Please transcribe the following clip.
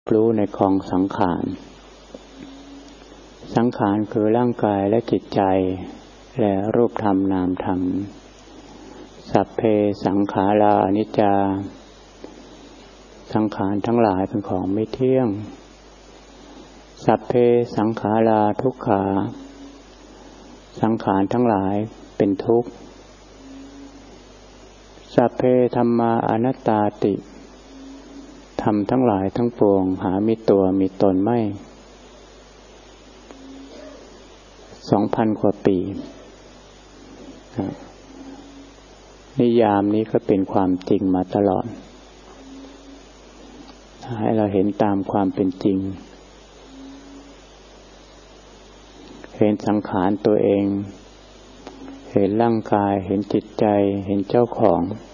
รู้ในกองสังขารสังขารคือร่างกายและจิตใจและรูปธรรมนามธรรมสัพเพสังขาราอนิจจาสังขารทั้งหลายเป็นของไม่เที่ยงสัพเพสังขาราทุกขาสังขารทั้งหลายเป็นทุกข์สัพเพธัมมาอนัตตาติธรรมทั้งหลายทั้งปวงหามีตัวมีตนไม่ 2,000 กว่าปีนิยามนี้ก็เป็นความจริงมาตลอดให้เราเห็นตามความเป็นจริงเห็นสังขารตัวเองเห็นร่างกายเห็นจิตใจเห็นเจ้าของ